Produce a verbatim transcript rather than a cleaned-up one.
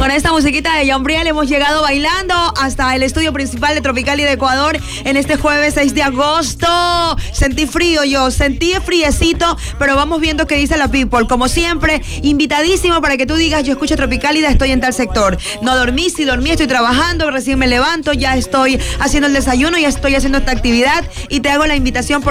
Con esta musiquita de Yombriel hemos llegado bailando hasta el estudio principal de Tropicali de Ecuador en este jueves seis de agosto. Sentí frío yo, sentí friecito, pero vamos viendo qué dice la people. Como siempre, invitadísimo para que tú digas, yo escucho Tropicálida, estoy en tal sector. No dormí, si dormí, estoy trabajando, recién me levanto, ya estoy haciendo el desayuno, ya estoy haciendo esta actividad y te hago la invitación por